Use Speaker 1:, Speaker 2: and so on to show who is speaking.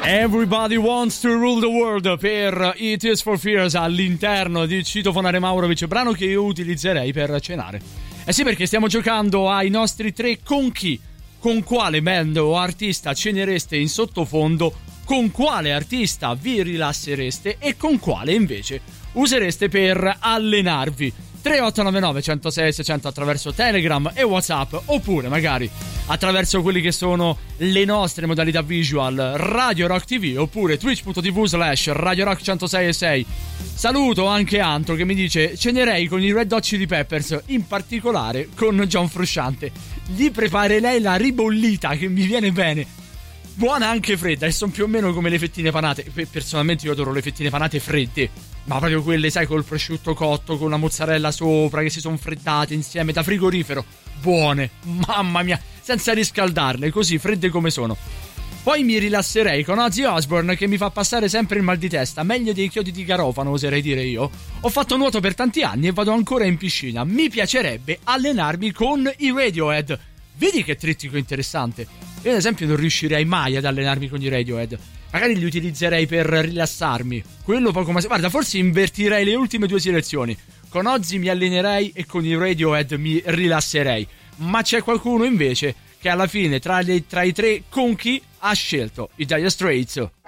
Speaker 1: Everybody Wants to Rule the World per It Is for Fears all'interno di Citofonare Maurovic, brano che io utilizzerei per cenare. Eh sì, perché stiamo giocando ai nostri tre con chi, con quale band o artista cenereste in sottofondo, con quale artista vi rilassereste e con quale invece usereste per allenarvi. 3899 106 600 attraverso Telegram e WhatsApp, oppure magari attraverso quelli che sono le nostre modalità visual Radio Rock TV, oppure twitch.tv/Radio Rock 106.6. Saluto anche Antro che mi dice: cenerei con i Red Hot Chili Peppers, in particolare con John Frusciante. Gli preparerei la ribollita che mi viene bene, buona anche fredda, e sono più o meno come le fettine panate. Personalmente io adoro le fettine panate fredde, ma proprio quelle, sai, col prosciutto cotto, con la mozzarella sopra, che si sono freddate insieme da frigorifero. Buone, mamma mia, senza riscaldarle, così fredde come sono. Poi mi rilasserei con Ozzy Osbourne, che mi fa passare sempre il mal di testa, meglio dei chiodi di garofano, oserei dire io. Ho fatto nuoto per tanti anni e vado ancora in piscina. Mi piacerebbe allenarmi con i Radiohead. Vedi che trittico interessante. Io ad esempio non riuscirei mai ad allenarmi con i Radiohead. Magari li utilizzerei per rilassarmi. Quello poco ma... Guarda, forse invertirei le ultime due selezioni. Con Ozzy mi allenerei e con i Radiohead mi rilasserei. Ma c'è qualcuno invece che alla fine tra i tre con chi ha scelto i Dire Straits.